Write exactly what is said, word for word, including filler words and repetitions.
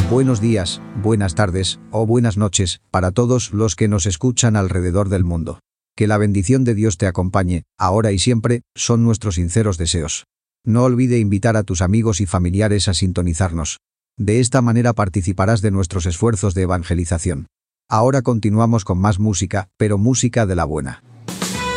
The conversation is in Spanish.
Buenos días, buenas tardes o buenas noches para todos los que nos escuchan alrededor del mundo. Que la bendición de Dios te acompañe, ahora y siempre, son nuestros sinceros deseos. No olvide invitar a tus amigos y familiares a sintonizarnos. De esta manera participarás de nuestros esfuerzos de evangelización. Ahora continuamos con más música, pero música de la buena.